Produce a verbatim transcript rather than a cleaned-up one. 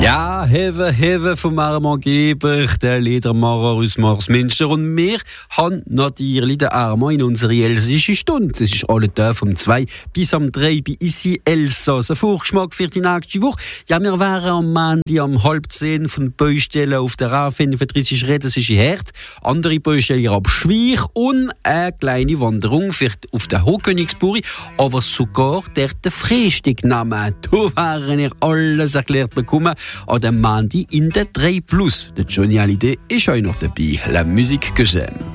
Ja, Hewe, Hewe vom Armand Geber, der Liedermacher aus Marsmünster. Und wir haben natürlich den Armand in unsere elsische Stunde. Es ist alle Tage vom zwei bis am drei bei Isi Elsass. Ein Vorgeschmack für die nächste Woche. Ja, wir wären am Montag um halb zehn von Baustellen auf der A fünfunddreißig reden, das ist in Herd. Andere Baustellen ab Schweich und eine kleine Wanderung für auf den Hochkönigsburg. Aber sogar der Frühstück nehmen. Da wären ihr alles erklärt bekommen. An dem Montag in der drei plus. Der Johnny Hallyday ist auch noch dabei. La musique que j'aime.